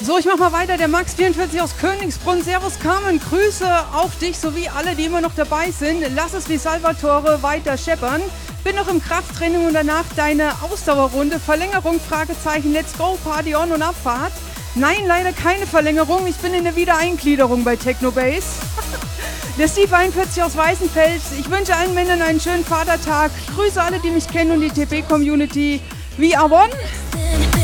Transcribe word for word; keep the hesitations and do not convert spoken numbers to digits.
So, ich mach mal weiter. Der Max vierundvierzig aus Königsbrunn. Servus Carmen, Grüße auf dich sowie alle, die immer noch dabei sind. Lass es wie Salvatore weiter scheppern. Bin noch im Krafttraining und danach deine Ausdauerrunde. Verlängerung, Fragezeichen, let's go, Party on und Abfahrt. Nein, leider keine Verlängerung. Ich bin in der Wiedereingliederung bei Technobase. Der Steve einundvierzig aus Weißenfels. Ich wünsche allen Männern einen schönen Vatertag. Grüße alle, die mich kennen und die T P-Community. We are one.